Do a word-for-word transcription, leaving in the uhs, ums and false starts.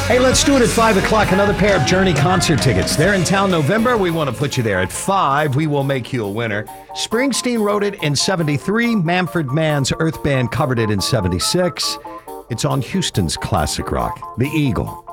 Hey, let's do it at five o'clock. Another pair of Journey concert tickets. They're in town November. We want to put you there. At five, we will make you a winner. Springsteen wrote it in seventy-three. Manfred Mann's Earth Band covered it in seventy-six. It's on Houston's classic rock, The Eagle.